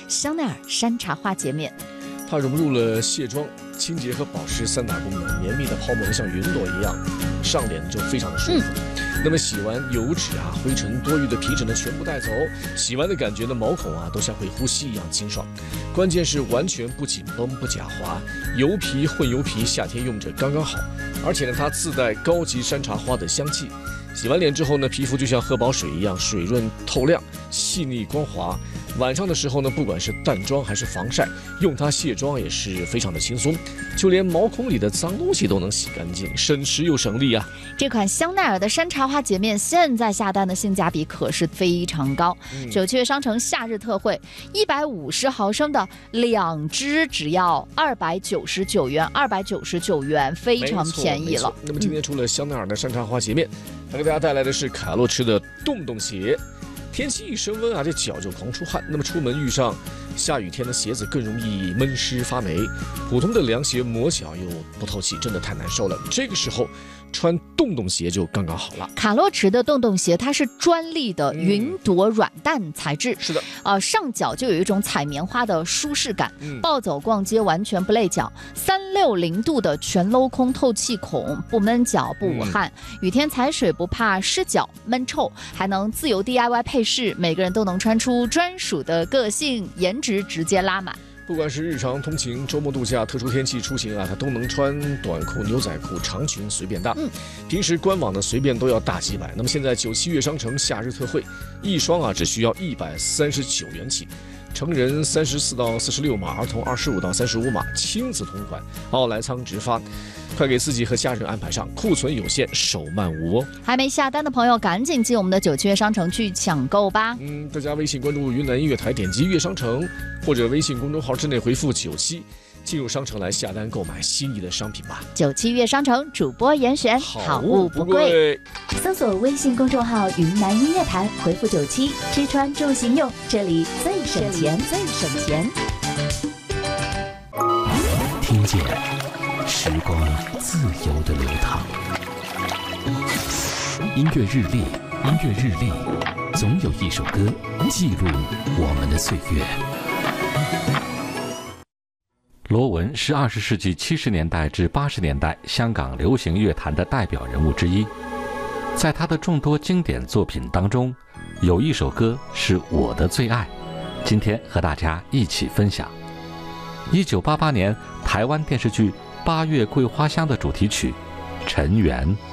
香奈儿山茶花洁面。 它融入了卸妆、清洁和保湿3大功能，绵密的泡沫像云朵一样，上脸就非常的舒服。那么洗完油脂啊、灰尘、多余的皮脂呢，全部带走。洗完的感觉呢，毛孔啊都像会呼吸一样清爽。关键是完全不紧绷、不假滑，油皮混油皮，夏天用着刚刚好。而且呢，它自带高级山茶花的香气。洗完脸之后呢，皮肤就像喝饱水一样水润透亮、细腻光滑。晚上的时候呢，不管是淡妆还是防晒，用它卸妆也是非常的轻松，就连毛孔里的脏东西都能洗干净，省时又省力啊！ 这款香奈儿的山茶花洁面现在下单的性价比可是非常高。9七月商城夏日特惠，150毫升的2支只要299元，299元，非常便宜了。 那么今天除了香奈儿的山茶花洁面，还给大家带来的是卡洛驰的洞洞鞋。天气一升温啊，这脚就狂出汗。那么出门遇上下雨天的鞋子更容易闷湿发霉，普通的凉鞋磨脚又不透气，真的太难受了。这个时候穿洞洞鞋就刚刚好了。 卡洛驰的洞洞鞋它是专利的云朵软蛋材质， 是的， 上脚就有一种踩棉花的舒适感，暴走逛街完全不累脚，360度的全镂空透气孔，不闷脚不捂汗，雨天踩水不怕湿脚闷臭，还能自由 DIY 配饰，每个人都能穿出专属的个性，颜值直接拉满。 不管是日常通勤、周末度假、特殊天气出行啊，它都能穿短裤、牛仔裤、长裙随便搭。平时官网的随便都要大几百，那么现在9七月商城夏日特惠，一双啊只需要139元起。成人34到46码，儿童25到35码，亲子同款，奥莱仓直发，快给自己和家人安排上，库存有限，手慢无哦。 还没下单的朋友，赶紧进我们的9七月商城去抢购吧。 大家微信关注云南音乐台，点击乐商城，或者微信公众号之内回复97，进入商城来下单购买心仪的商品吧。 9七月商城主播严选，好物不贵。 搜索微信公众号云南音乐台，回复97，吃穿住行用，这里最省钱，最省钱。 听见时光自由的流淌，音乐日历，音乐日历，总有一首歌记录我们的岁月。罗文是20世纪70年代至80年代香港流行乐坛的代表人物之一。在他的众多经典作品当中，有一首歌是我的最爱，今天和大家一起分享。1988年台湾电视剧《八月桂花香》的主题曲《尘缘》。